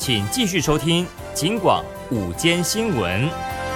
请继续收听警广午间新闻。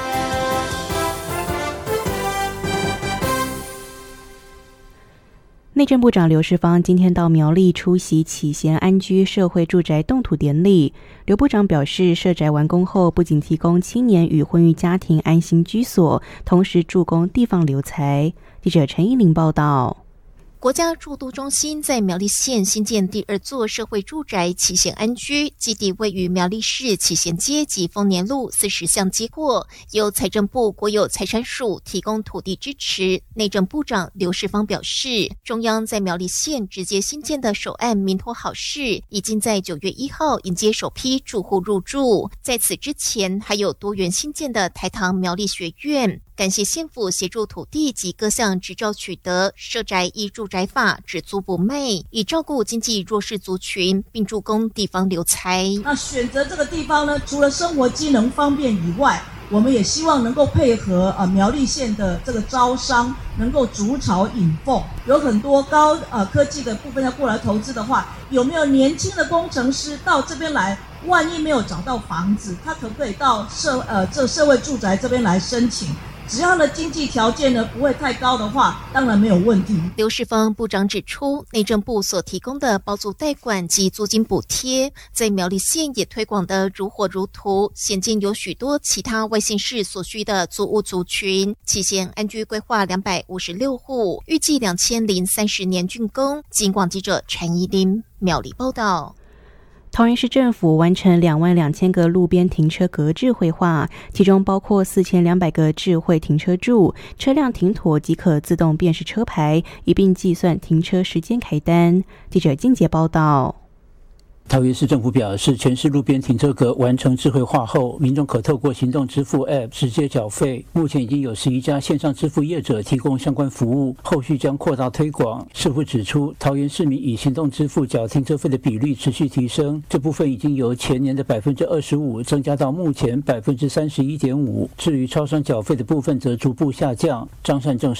内政部长刘世芳今天到苗栗出席启贤安居社会住宅动土典礼。刘部长表示，社宅完工后不仅提供青年与婚育家庭安心居所，同时助攻地方留才。记者陈依玲报道。 国家住都中心在苗栗县新建第2座社会住宅启贤安居，基地位于苗栗市启贤街及丰年路40巷街过，由财政部国有财产署提供土地支持。内政部长刘世芳表示，中央在苗栗县直接新建的首案民托好事，已经在9月1号迎接首批住户入住。在此之前，还有多元新建的台糖苗栗学院。感谢县府协助土地及各项执照取得，社宅依住宅法只租不卖，以照顾经济弱势族群，并助攻地方留才。 那选择这个地方呢，除了生活机能方便以外，我们也希望能够配合苗栗县的这个招商，能够筑巢引凤。有很多高科技的部分要过来投资的话，有没有年轻的工程师到这边来？万一没有找到房子，他可不可以到这社会住宅这边来申请？只要呢经济条件呢不会太高的话，当然没有问题。 刘世芳部长指出，内政部所提供的包租代管及租金补贴，在苗栗县也推广得如火如荼，现今有许多其他外县市所需的租屋族群。启贤安居规划256户，预计2030年竣工。警广记者陈怡琳苗栗报道。 桃园市政府完成22000个路边停车格智慧化，其中包括4200个智慧停车柱，车辆停妥即可自动辨识车牌，一并计算停车时间开单。记者金杰报道。 桃园市政府表示，全市路边停车格完成智慧化后，民众可透过行动支付 App 直接缴费。目前已经有11家线上支付业者提供相关服务，后续将扩大推广。市府指出，桃园市民以行动支付缴停车费的比率持续提升，这部分已经由前年的25%增加到目前31.5%。至于超商缴费的部分则逐步下降。张善政